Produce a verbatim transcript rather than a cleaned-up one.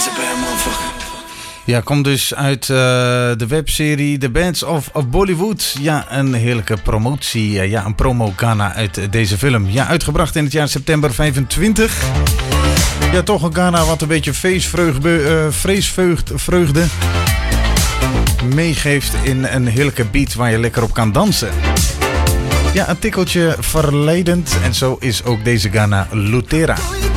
Ja, komt dus uit uh, de webserie The Bands of, of Bollywood. Ja, een heerlijke promotie. Uh, ja, een promo-Ghana uit uh, deze film. Ja, uitgebracht in het jaar september vijfentwintig. Ja, toch een Ghana wat een beetje feestvreugde, uh, vreesvreugde meegeeft in een heerlijke beat waar je lekker op kan dansen. Ja, een tikkeltje verleidend. En zo is ook deze Ghana Lutera.